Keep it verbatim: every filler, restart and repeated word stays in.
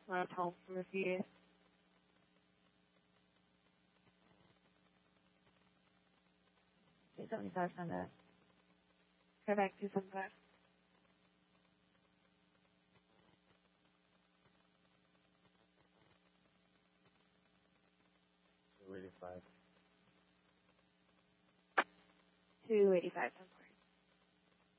Left home for a few days. two seventy-five, send that. Come back, two seventy-five. two eighty-five. two eighty-five, ten four.